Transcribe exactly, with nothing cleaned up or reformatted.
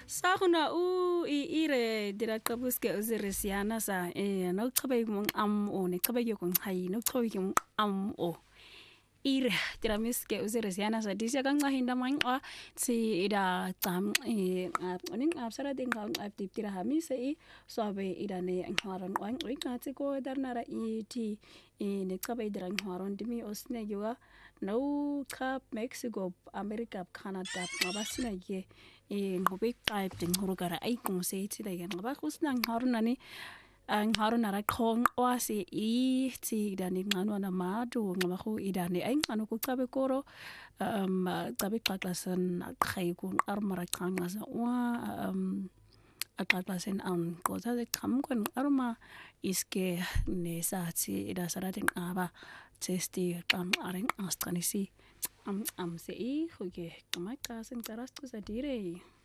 Sa gona o e ire dira qabuske o zirisiana sa eh no qabe mo am o ne qabe yo kon hayi no qabe yo am o ire dira miske o zirisiana sa disia kan ngahinda manga si ida tam eh oning absara ding kan aptip tira hamise i soabe ida ne ngharon wan ngati ko darnara i ti ne qabe dira ngharon dimi osne yoga no kap Mexico America Canada mabasina ye e ngobe type ding horogara ay kung se ti da yan ngaba kusna ngharon nani ang haron nara khong wase i ti dani ngano na madu ngaba khu idane ay ngano ku qabe koro um qabe qaqlasan khay ku armara qanga sa wa um aqaqlasen an ko sa de kam kon arma iske ne sa ti ida saratin aba testi am areng astranisi am am se i khoge kamaka sen taras tu sa dire